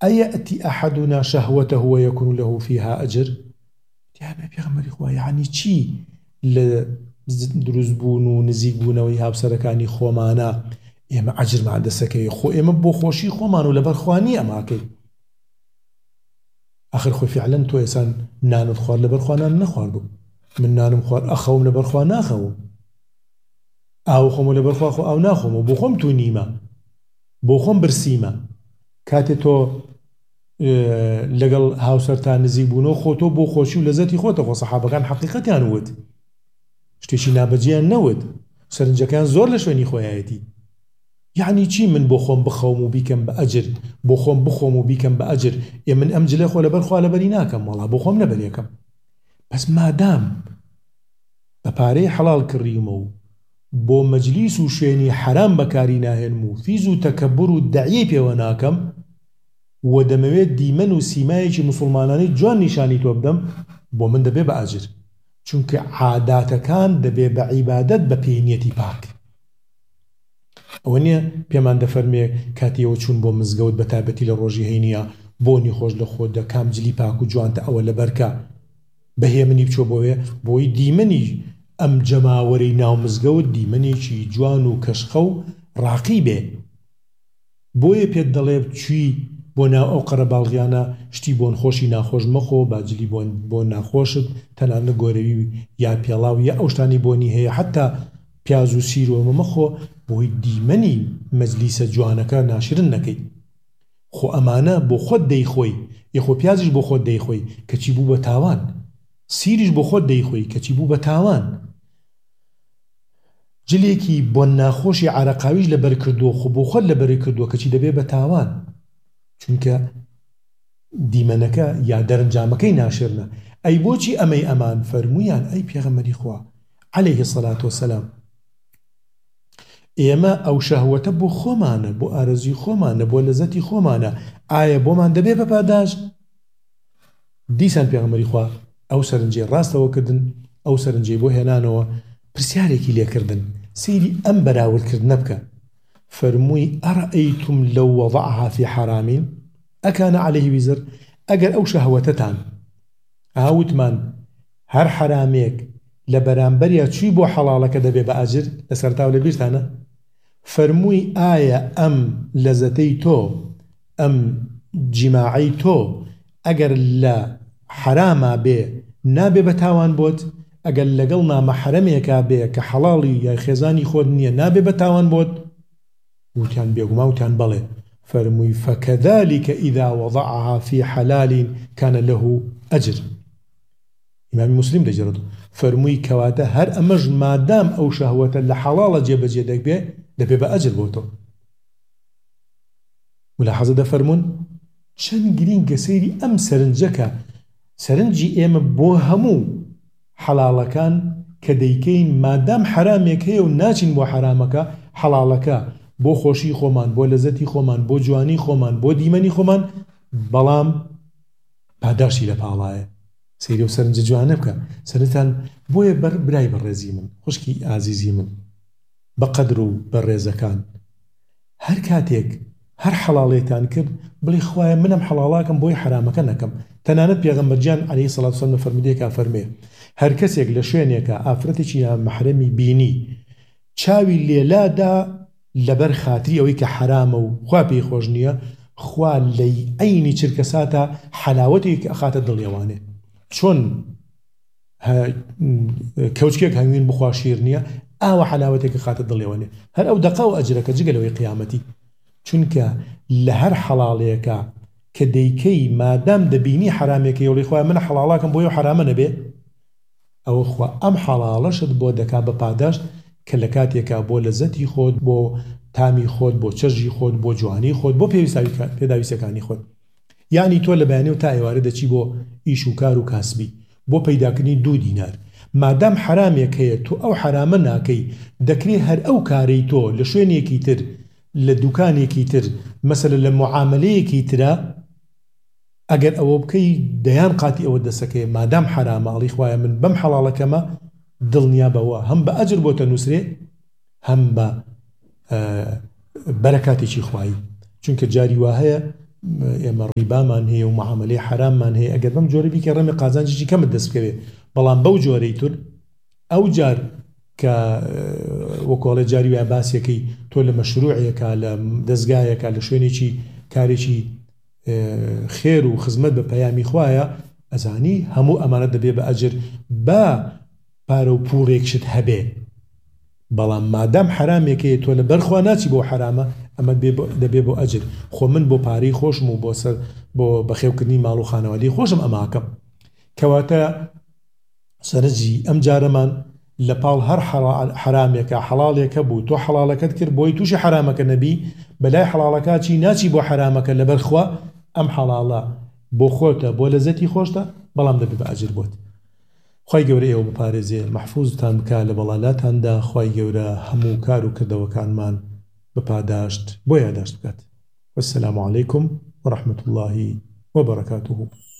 أيأتي أحدنا شهوته ويكون له فيها أجر؟ يعني بيغمر إخوة يعني چی لدروزبون ونزيقبون ويهاب سركاني خومانا إما أجر مع دسكي خو إما بو خوشي خومان ولا برخواني أماكي آخر خو فعلا تو إنسان نانو خوار لبرخوانا نخوار بو من نانم خوار أخوم لبرخوانا أخوم أو خوم لبرخوا خو أو ناخوم بو خوم تو نيمة بو خوم برسيمة كاتي تو لەگەڵ هاوسەرتان نزیک بوونەوە خۆ تۆ بۆ خۆشی و لەزەتی خۆتەخۆ سەحابەکان حەقیقەتیان وت شتێکی نابەجێیان نەوت سەرنجەکان زۆر لە شوێنی خۆیایەتی یعنی چی من بۆ خۆم بخەوم و بیکەم بە ئەجر بۆ خۆم بخۆم و بیکەم بە ئەجر من ئەم جلە خۆ لەبەر خوا لەبەری ناکەم وەڵا بۆ خۆم لەبەر یەکەم بەس مادام بە پارەی حەڵال کڕیمە و بۆ مەجلیس و شوێنی حەرام بەکاری ناهێنم و فیز و تەکەببر و دەعیەی پێوە ناکەم و دەمەوێت دیمەن و سیمایەکی مسلمانانی جوان نیشانی تۆ بدەم بۆ من دەبێ بە ئاجر چونکە عاداتەکان دەبێ بە عیبادەت بە پێنیەتی پاک ئەوە نییە پێمان دەفەرمێ کاتیەوە چوون بۆ مزگەوت بە تایبەتی لە ڕۆژی هەینیە بۆنی خۆش لە خۆت دە کام جلی پاک و جوانتە ئەوە لەبەرکە بەهێ منی بچۆ بۆوێ بۆی دیمەنی ئەم جەماوەرەی ناو مزگەوت دیمەنێکی جوان و کەشخە و ڕاقی بێ بۆیە پێت دەڵێ چی بۆ ناو ئەو قەرە باڵغیانە شتی بۆن خۆشی ناخۆش مەخۆ باجلی بۆ ناخۆشت تەنانە گۆرەوی یا پێڵاو یا ئەو شتانی بۆنی هەیە حتا پیاز و سیرۆمە مەخۆ بۆی دیمەنی مەجلیسە جوانەکە ناشرن نەکەی خۆ ئەمانە بۆ خۆت دەیخۆی یەخۆ پیازیش بۆ خۆت دەیخۆی کەچی بوو بە تاوان سیریش بۆ خۆت دەیخۆی کەچی بوو بە تاوان جلێکی بۆ ناخۆشی عرەقاویش لەبەر کردووە خۆ بۆ خۆت لەبەری کردووە کەچی دەبێ بە تاوان چونکە دیمەنەکە یا دەرەنجامەکەی ناشرنە ئەی بۆچی ئەمەی ئەمان فەرموویان ئەی پێغەمبەری خوا عەلەیهی السەڵات وەسەلام ئێمە ئەو شەهوەتە بۆ خۆمانە بۆ ئارەزوی خۆمانە بۆ لەزەتی خۆمانە ئایا بۆمان دەبێ بە پاداش دیسان پێغەمبەری خوا ئەو سەرنجەی ڕاستەوە کردن ئەو سەرنجەی بۆ هێنانەوە پرسیارێکی لێکردن سەیری ئەم بەراوردکردنە بکە فەرمووی ئەرەئەیتم لەو وەضەعها فی حەرامین ئەکانە عەلەیهی ویزر ئەگەر ئەو شەهوەتەتان ئاوتمان هەر حەرامێک لە بەرامبەریا چووی بۆ حەڵاڵەکە دەبێ بە ئاجر لەسەرتاو لە بیرتانە فەرمووی ئایا ئەم لەزەتەی تۆ ئەم جیماعەی تۆ ئەگەر لە حەراما بێ نابێ بە تاوان بۆت ئەگەر لەگەڵ نامەحرەمێکا بێ کە حەڵاڵی یا خێزانی خۆت نییە نابێ بە تاوان بۆت وتیان بێگوما وتیان بەڵێ فەرمووی فەکەذالکە ئیذا وەضەعها فی حەلال کانە لەهو ئەجر ئیمامی موسلیم دەجێڕێتەوە فەرمووی کەواتە هەر ئەمەش مادام ئەو شەهوەتە لە حەڵاڵە جێبەجێ دەبێ دەبێ بە ئەجر بۆ تۆ ملاحەزە دەفەرمون چەند گرینگە سەیری ئەم سەرنجەکە سەرنجی ئێمە بۆ هەموو حەڵاڵەکان کە دەیکەین مادام حرامێک هەیە و ناچین بۆ حرامەکە حەڵاڵەکە بۆ خۆشی خۆمان بۆ لەزەتی خۆمان بۆ جوانی خۆمان بۆ دیمەنی خۆمان بەڵام پاداشی لە پاڵایە سەیری و سەرنجە جوانە بکە سەرتان بۆیە برای بەڕێزی من خوشکی ئازیزی من بەقەدر و بەڕێزەکان هەر کاتێک هەر حەڵاڵێتان کرد بڵێ خوایە منم حەڵاڵاکەم بۆی حرامەکە نەکەم تەنانەت پێغەمبەرجان عەلەیهی سەڵات وسەلام فەرمودەیەکا فەرمێ هەر کەسێک لە شوێنێکە ئافرەتێکی نامەحرەمی بینی چاوی لێلادا لەبەر خاتری ئەوەی کە حرامە و خوا پێی خۆش نییە خوا لەی عەینی چرکەساتە حەلاوەتێکی ئەخاتە دڵێوانێ چۆن کەوچکێک هەنگوین بخوا شیر نییە ئاوە حەلاوەتێکی خاتە دڵێوانێ هەر ئەو دەقا و ئەجرەکە جگەلەوەی قیامەتی چونکە لە هەر حەڵاڵەیەکە کە دەیکەی مادام دەبینی حرامێکی وڵی خوای من حەڵاڵاکەم بۆ یەو حرامە نەبێ ئەوە خوا ئەم حەڵاڵەشت بۆ دەکا بە پاداشت کە لە کاتێکا بۆ لەزەتی خۆت بۆ تامی خۆت بۆ چەژی خۆت بۆ جوانی خۆت بۆ پێداویستەکانی خۆت یعنی تۆ لە بەیانێ و تا ئێوارە دەچی بۆ ئیش و کار و کاسبی بۆ پەیداکردنی 2 دینار مادام حرامێک هەیە تۆ ئەو حرامە ناکەی دەکرێت هەر ئەو کارەی تۆ لە شوێنێکی تر لە دوکانێکی تر مەسەلە لە معاملەیەکی ترە ئەگەر ئەوە بکەی دەیان قاتی ئەوە دەسەکەی مادام حرامە ئەڵی خوایە من بەم حەڵاڵەکەمە دڵنیا بەوە هەم بە ئەجر بۆتە نووسرێ هەم بە بەرەکاتێکی خوایی چونکە جاری وا هەیە ئێمە ڕیبامان هەیە و معاملەی حراممان هەیە ئەگەر بەم جۆرە بیکە ڕێمی قازانجێکی کەمت دەست بکەوێ بەڵام بەو جۆرەی تر ئەو جار کە وەکۆڵێ جاری وای باسیەکەی تۆ لە مەشروعەکە لە دەستگایەکە لە شوێنێکی کارێکی خێر و خزمەت بە پەیامی خوایە ئەزانی هەموو ئەمانە دەبێ بە ئەجر با پارە و پوڵێکشت هەبێ بەڵام مادام حرامێکەیە تۆ لە بەرخوا ناچی بۆ حرامە ئەمە دەبێ بۆ ئەجر خۆ من بۆ پارەی خۆشم و بۆ بەخێوکردنی ماڵ و خانەوادی خۆشم ئەماکەم کەواتە سەرنجی ئەم جارەمان لە پاڵ هەر حرامێکە حەڵاڵێکە بوو تۆ حەڵاڵەکەت کرد بۆی تووشی حرامەکە نەبی بەلای حەڵاڵەکە چی ناچی بۆ حرامەکە لە بەرخوا ئەم حەڵاڵە بۆ خۆتە بۆ لەزەتی خۆشتە بەڵام دەبێ بە ئەجر بۆت خوای گەورە ئێوە بپارێزێ مەحفوظتان بکە لە بەڵالاتاندا خوای گەورە هەموو کار و کردەوەکانمان بپاداشت بۆ یاداشت بکات والسلام عەلەیکم ورحمة الله وبركاته